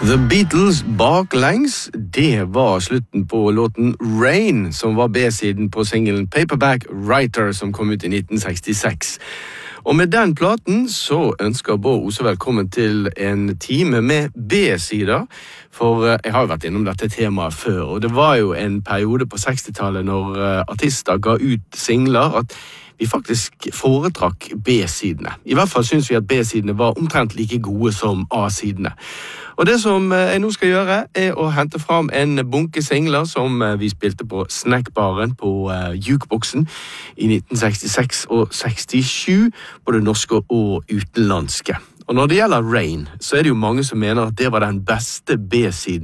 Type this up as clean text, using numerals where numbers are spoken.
The Beatles baklengs, det var slutten på låten Rain, som var B-siden på singelen Paperback Writer, som kom ut i 1966. Og med den platen så ønsker Bård Ose velkommen til en time med B-sider, for jeg har jo vært innom dette temaet før, og det var jo en periode på 60-tallet når artister ga ut singler at vi faktisk foretrakk B-sidene. I hvert fall synes vi at B-sidene var omtrent like gode som A-sidene. Og det som jeg nå skal gjøre er å hente fram en bunke singler som vi spilte på snackbaren på jukeboxen i 1966 og 67, både norske og utenlandske. Og når det gjelder Rain, så er det jo mange som mener at det var den beste B-siden